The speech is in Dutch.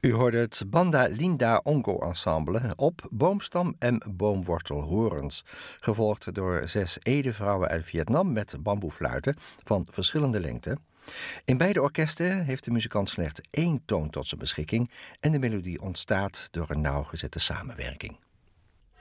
U hoorde het Banda Linda Ongo Ensemble op boomstam en boomwortelhorens, gevolgd door 6 Ede-vrouwen uit Vietnam met bamboefluiten van verschillende lengte. In beide orkesten heeft de muzikant slechts 1 toon tot zijn beschikking en de melodie ontstaat door een nauwgezette samenwerking.